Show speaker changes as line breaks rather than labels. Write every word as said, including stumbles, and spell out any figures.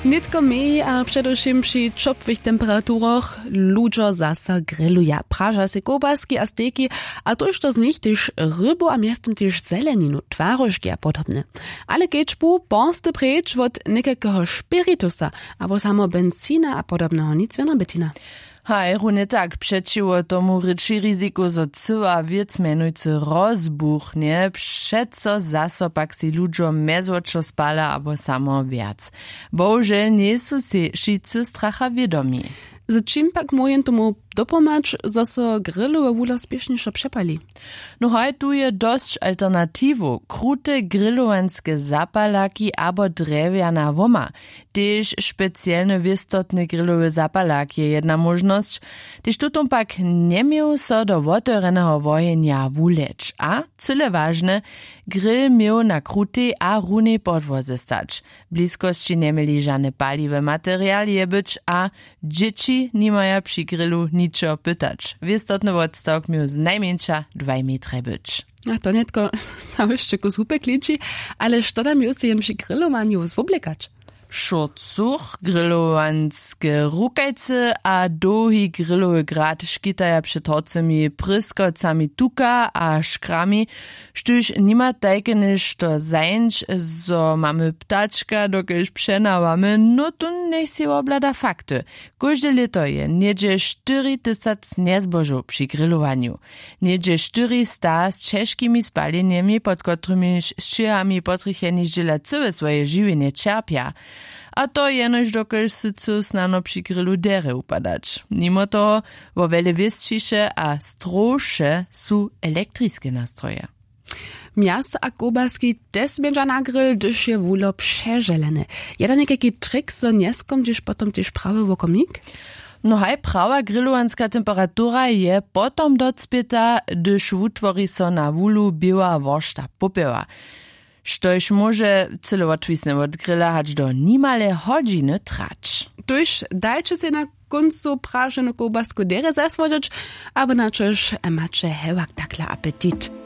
Nitko meji a především při čopwych temperaturach ludzie zasa grilluja. Praža se kobaski a steki, a to to z nich tyž rybu a miestem tyž zeleninu, twarożki a podobne. Ale kečbu ponste preč od nekakého spiritusa, abo samo benzina a podobného nic věna betina.
Haj, runie tak, przeciwo tomu ryczy ryzyko, zo cyła wiec menujcy rozbuchnie, przeco zaso pak si ludziom mezoczo spala abo samo wiac. Bohužel nie sú si šicu stracha wiadomi.
Z czym pak mojen tomu dopomać, zo so grillowe wula spieszniejszo przepali?
No haj, tu je dosć alternativu. Krute grillowanske zapalaki abo drewiana woma. Tež specjalne wistotne grillowe zapalaki je jedna możność. Tež tutom pak nie miał so do wotoreného wojenia wuleć. A, cyle ważne, grill miał na krutej a runej podwoze stać. Bliskości nie mieli żadne paliwe materialie być, a dzieci nie mają przy grillu niczo pytać. Wistotny odstawk miał z najmniejsza dwa metry być.
A to netko załyszczy kus hupek liczy, ale što tam już jem przy grillowaniu zwoblekać?
Šurcuch, grillowanske rukajce a dohi grillowe grad škitaja před hocemi pryskocami tuka a škrami, štuž nima tajke niž to zajenč, zo mamy ptačka, dokež přenávame, no tu nech si oblada fakty. Kožde leto je niedzie štyri tysac nezbožov při grillowaniu. Niedzie štyri sta s češkimi spaleniemi, pod kotrymi ščihami potricheni žila cywe swoje žiwienie čerpia. A to jenož dokež sycu snano przy grillu dere upadać. Mimo toho, vo wele wěstšiše a stroše sú elektrické nastroje.
Miasto a kobaski des będzie na grill, gdyż je wulo przeżelene. Jeden nekaki trik, so nieskom, gdyż potom tyž prawy wokomnik?
No haj, prawa grillowanska temperatura je potom docpieta, gdyż wutwori so na wulu biała woszta popieła. Štož może celowotwisne od grilla hać do nimale hodziny trać.
Tuž dajcie se na koncu praženu kobasku dere zasvodzić, aber na čež macie hewak takla apetit.